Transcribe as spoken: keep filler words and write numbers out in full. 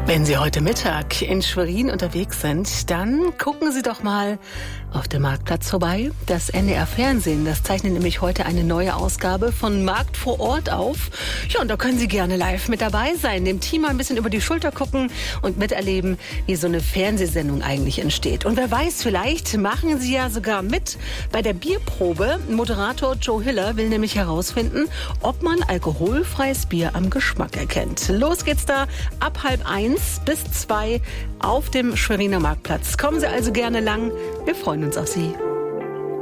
Wenn Sie heute Mittag in Schwerin unterwegs sind, dann gucken Sie doch mal auf dem Marktplatz vorbei. Das N D R Fernsehen, das zeichnet nämlich heute eine neue Ausgabe von Markt vor Ort auf. Ja, und da können Sie gerne live mit dabei sein, dem Team mal ein bisschen über die Schulter gucken und miterleben, wie so eine Fernsehsendung eigentlich entsteht. Und wer weiß, vielleicht machen Sie ja sogar mit bei der Bierprobe. Moderator Joe Hiller will nämlich herausfinden, ob man alkoholfreies Bier am Geschmack erkennt. Los geht's da ab halb eins bis zwei auf dem Schweriner Marktplatz. Kommen Sie also gerne lang. Wir freuen uns auf Sie.